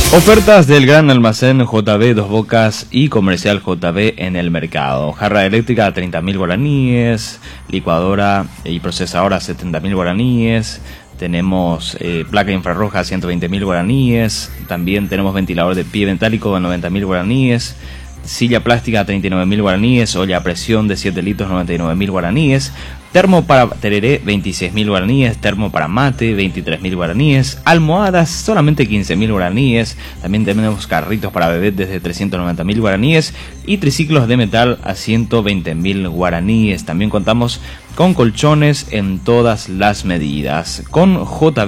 Ofertas del Gran Almacén JB Dos Bocas y Comercial JB en el mercado. Jarra eléctrica a 30.000 guaraníes, licuadora y procesadora a 70.000 guaraníes. Tenemos placa infrarroja a 120.000 guaraníes. También tenemos ventilador de pie metálico a 90.000 guaraníes. Silla plástica a 39.000 guaraníes. Olla a presión de 7 litros 99.000 guaraníes. Termo para tereré 26.000 guaraníes. Termo para mate 23.000 guaraníes. Almohadas solamente 15.000 guaraníes. También tenemos carritos para bebé desde 390.000 guaraníes. Y triciclos de metal a 120.000 guaraníes. También contamos con colchones en todas las medidas. Con JB